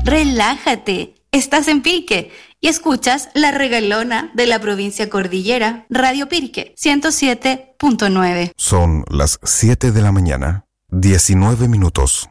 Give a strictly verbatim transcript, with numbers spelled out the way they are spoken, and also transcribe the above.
Relájate, estás en Pirque y escuchas La Regalona de la provincia Cordillera, Radio Pirque, ciento siete punto nueve. Son las siete de la mañana, diecinueve minutos.